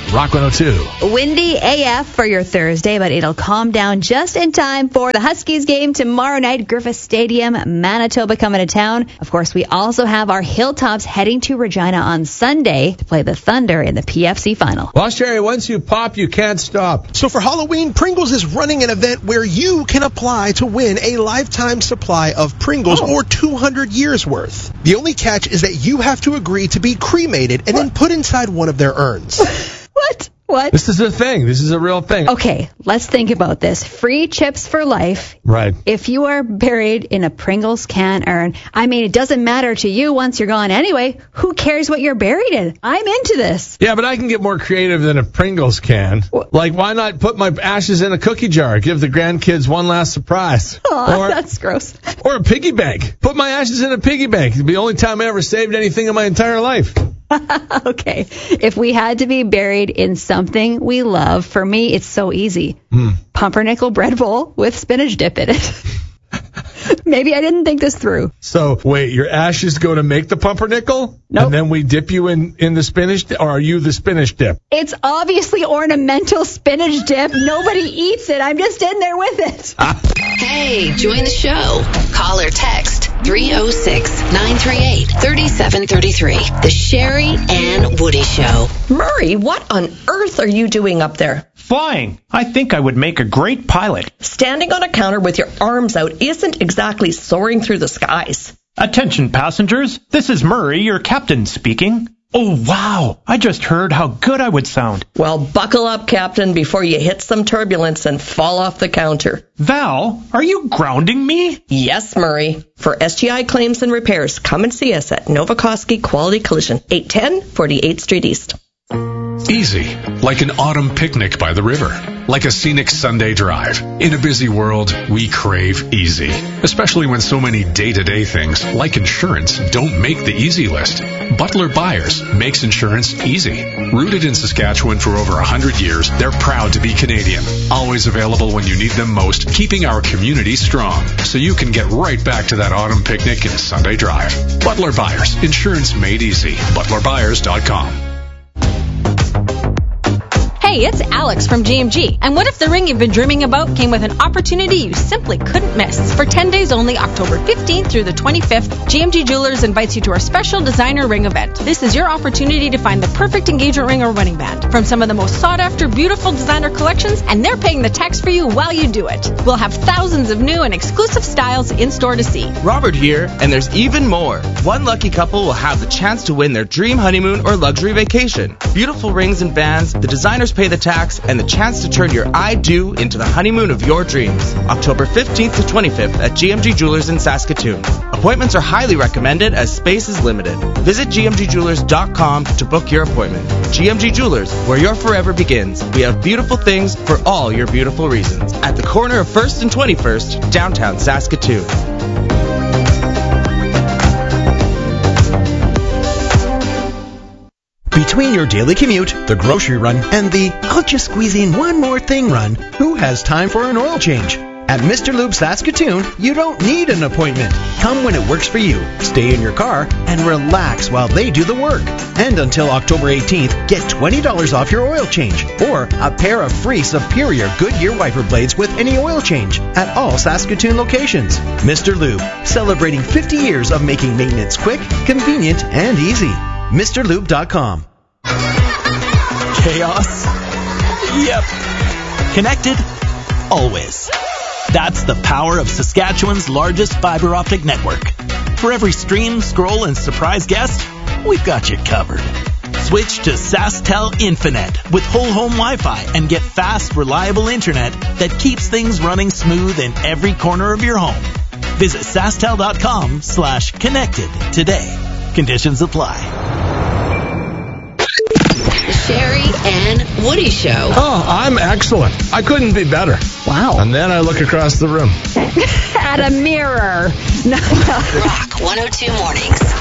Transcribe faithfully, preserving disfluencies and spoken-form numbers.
Rock one oh two. Windy A F for your Thursday, but it'll calm down just in time for the Huskies game tomorrow night, Griffith Stadium, Manitoba coming to town. Of course, we also have our Hilltops heading to Regina on Sunday to play the Thunder in the P F C final. Well, Sherry, once you pop, you can't stop. So for Halloween, Pringles is running an event where you can apply to win a lifetime supply of Pringles Oh. or two hundred years worth. The only catch is that you have to agree to be cremated and What? then put inside one of their urns. What? What? This is a thing. This is a real thing. Okay, let's think about this. Free chips for life. Right. If you are buried in a Pringles can urn, I mean, it doesn't matter to you once you're gone anyway. Who cares what you're buried in? I'm into this. Yeah, but I can get more creative than a Pringles can. What? Like, why not put my ashes in a cookie jar? Give the grandkids one last surprise. Oh, or, that's gross. or a piggy bank. Put my ashes in a piggy bank. It'd be the only time I ever saved anything in my entire life. Okay. If we had to be buried in something we love, for me, it's so easy. Hmm. Pumpernickel bread bowl with spinach dip in it. Maybe I didn't think this through. So, wait, your ashes go to make the pumpernickel? Nope. And then we dip you in, in the spinach dip? Or are you the spinach dip? It's obviously ornamental spinach dip. Nobody eats it. I'm just in there with it. Hey, join the show. Call or text three oh six, nine three eight, three seven three three. The Sherry and Woody Show. Murray, what on earth are you doing up there? Flying. I think I would make a great pilot. Standing on a counter with your arms out isn't exactly soaring through the skies. Attention passengers, this is Murray, your captain speaking. Oh wow, I just heard how good I would sound. Well, buckle up, Captain, before you hit some turbulence and fall off the counter. Val, are you grounding me? Yes, Murray. For S T I claims and repairs, come and see us at Novokoski Quality Collision, eight ten forty-eighth Street East. Easy, like an autumn picnic by the river, like a scenic Sunday drive. In a busy world, we crave easy, especially when so many day-to-day things, like insurance, don't make the easy list. Butler Buyers makes insurance easy. Rooted in Saskatchewan for over one hundred years, they're proud to be Canadian. Always available when you need them most, keeping our community strong, so you can get right back to that autumn picnic and Sunday drive. Butler Buyers, insurance made easy. butler buyers dot com. Hey, it's Alex from G M G. And what if the ring you've been dreaming about came with an opportunity you simply couldn't miss? For ten days only, October fifteenth through the twenty-fifth, G M G Jewelers invites you to our special designer ring event. This is your opportunity to find the perfect engagement ring or wedding band from some of the most sought-after, beautiful designer collections, and they're paying the tax for you while you do it. We'll have thousands of new and exclusive styles in store to see. Robert here, and there's even more. One lucky couple will have the chance to win their dream honeymoon or luxury vacation. Beautiful rings and bands, the designers pay the tax, and the chance to turn your I do into the honeymoon of your dreams. October fifteenth to twenty-fifth at G M G Jewelers in Saskatoon. Appointments are highly recommended as space is limited. Visit g m g jewelers dot com to book your appointment. G M G Jewelers, where your forever begins. We have beautiful things for all your beautiful reasons. At the corner of first and twenty-first, downtown Saskatoon. Between your daily commute, the grocery run, and the I'll just squeeze in one more thing run, who has time for an oil change? At Mister Lube Saskatoon, you don't need an appointment. Come when it works for you. Stay in your car and relax while they do the work. And until October eighteenth, get twenty dollars off your oil change or a pair of free Superior Goodyear wiper blades with any oil change at all Saskatoon locations. Mister Lube, celebrating fifty years of making maintenance quick, convenient, and easy. Mr Lube dot com. Chaos? Yep. Connected? Always. That's the power of Saskatchewan's largest fiber optic network. For every stream, scroll, and surprise guest, we've got you covered. Switch to SaskTel Infinite with whole home Wi-Fi and get fast, reliable internet that keeps things running smooth in every corner of your home. Visit SaskTel.com slash connected today. Conditions apply. The Sherry and Woody Show. Oh, I'm excellent. I couldn't be better. Wow. And then I look across the room. At a mirror. Rock one oh two Mornings.